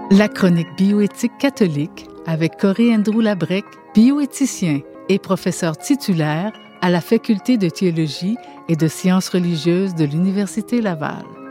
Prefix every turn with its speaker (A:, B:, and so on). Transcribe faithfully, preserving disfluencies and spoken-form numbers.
A: La chronique bioéthique catholique avec Corey Andrew Labrec, bioéthicien et professeur titulaire à la Faculté de théologie et de sciences religieuses de l'Université Laval.